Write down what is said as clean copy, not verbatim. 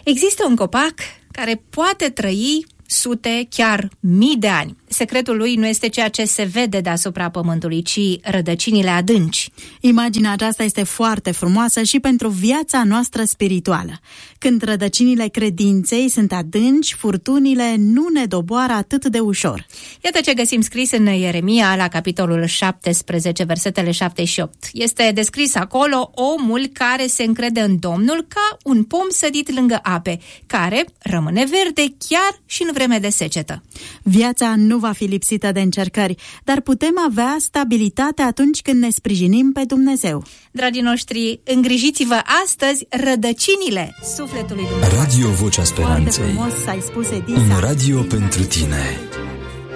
Există un copac care poate trăi sute, chiar mii de ani. Secretul lui nu este ceea ce se vede deasupra pământului, ci rădăcinile adânci. Imaginea aceasta este foarte frumoasă și pentru viața noastră spirituală. Când rădăcinile credinței sunt adânci, furtunile nu ne doboară atât de ușor. Iată ce găsim scris în Ieremia, la capitolul 17, versetele 7 și 8. Este descris acolo omul care se încrede în Domnul ca un pom sădit lângă ape, care rămâne verde chiar și în vreme de secetă. Viața nu va fi lipsită de încercări, dar putem avea stabilitate atunci când ne sprijinim pe Dumnezeu. Dragii noștri, îngrijiți-vă astăzi rădăcinile sufletului dumneavoastră. Radio Vocea Speranței. Foarte frumos ai spus, Edisa. Un radio pentru tine.